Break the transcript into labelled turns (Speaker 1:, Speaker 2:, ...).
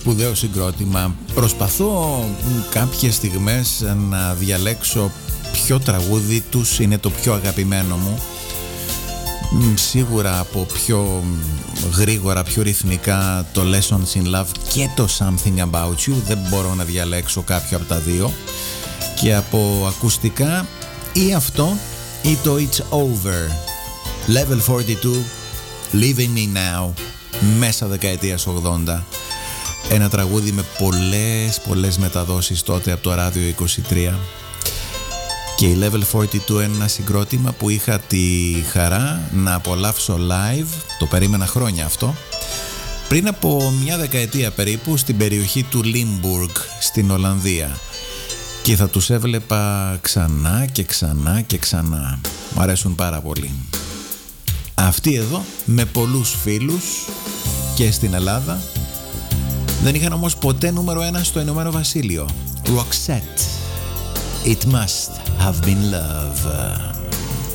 Speaker 1: σπουδαίο συγκρότημα. Προσπαθώ κάποιες στιγμές να διαλέξω ποιο τραγούδι τους είναι το πιο αγαπημένο μου. Σίγουρα από πιο γρήγορα, πιο ρυθμικά το Lessons in Love και το Something About You. Δεν μπορώ να διαλέξω κάποιο από τα δύο. Και από ακουστικά ή αυτό ή το It's Over. Level 42, Leaving Me Now, μέσα δεκαετίας 80. Ένα τραγούδι με πολλές μεταδόσεις τότε από το ράδιο 23. Και η Level 42 είναι ένα συγκρότημα που είχα τη χαρά να απολαύσω live, το περίμενα χρόνια αυτό, πριν από μια δεκαετία περίπου στην περιοχή του Limburg στην Ολλανδία. Και θα τους έβλεπα ξανά και ξανά και ξανά. Μου αρέσουν πάρα πολύ. Αυτοί εδώ με πολλούς φίλους και στην Ελλάδα δεν είχαν όμως ποτέ νούμερο 1 στο Ηνωμένο Βασίλειο. Roxette, It Must Have Been Love.